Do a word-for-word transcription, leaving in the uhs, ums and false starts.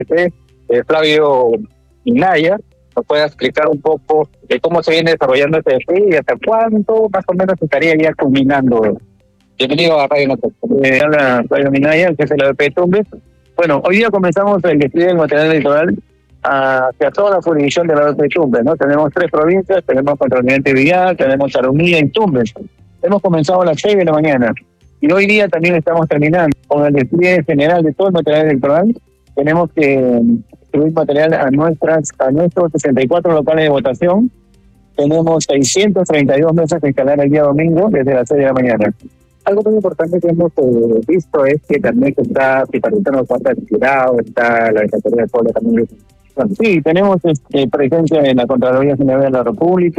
eh, Flavio Minaya, nos pueda explicar un poco de cómo se viene desarrollando este desfile y hasta cuánto más o menos estaría ya culminando. Bienvenido a Radio Noticias. Eh, habla Flavio Minaya, que es el A B P Tumbes. Bueno, hoy día comenzamos el despliegue del material electoral hacia toda la jurisdicción de la A B P Tumbes, ¿no? Tenemos tres provincias, tenemos Controlamiento Vial, tenemos Tarumía y Tumbes. Hemos comenzado a las seis de la mañana y hoy día también estamos terminando con el despliegue general de todo el material electoral. Tenemos que distribuir material a nuestras a nuestros sesenta y cuatro locales de votación. Tenemos seiscientas treinta y dos mesas que instalar el día domingo desde las seis de la mañana. Algo muy importante que hemos eh, visto es que también está participando cuarta de Ciudad, está la Defensoría del Pueblo también. Bueno, sí, tenemos este, presencia en la Contraloría General de la República.